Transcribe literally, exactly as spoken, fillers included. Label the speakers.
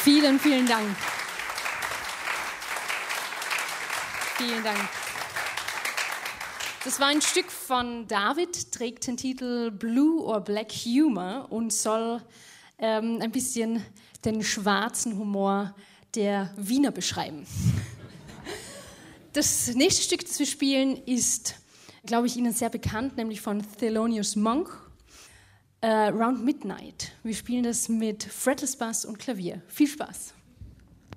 Speaker 1: Vielen, vielen Dank. Vielen Dank. Das war ein Stück von David, trägt den Titel Blue or Black Humor und soll ähm, ein bisschen den schwarzen Humor der Wiener beschreiben. Das nächste Stück, das wir spielen, ist, glaube ich, Ihnen sehr bekannt, nämlich von Thelonious Monk, äh, Round Midnight. Wir spielen das mit Fretless Bass und Klavier. Viel Spaß!